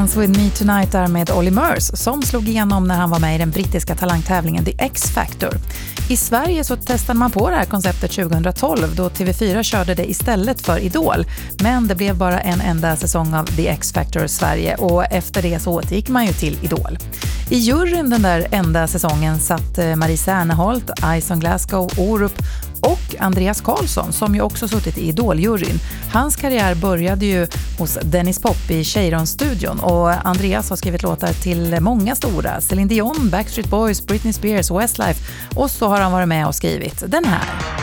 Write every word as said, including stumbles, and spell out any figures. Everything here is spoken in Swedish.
Dance with me tonight där med Olly Murs som slog igenom när han var med i den brittiska talangtävlingen The X Factor. I Sverige så testade man på det här konceptet tjugohundratolv då T V fyra körde det istället för Idol. Men det blev bara en enda säsong av The X Factor Sverige och efter det så återgick man ju till Idol. I juryn den där enda säsongen satt Marie Serneholt, Ison Glasgow, Orup och Andreas Karlsson som ju också suttit i Idol-juryn. Hans karriär började ju hos Dennis Pop i Cheiron-studion och Andreas har skrivit låtar till många stora. Celine Dion, Backstreet Boys, Britney Spears, Westlife och så har han varit med och skrivit den här.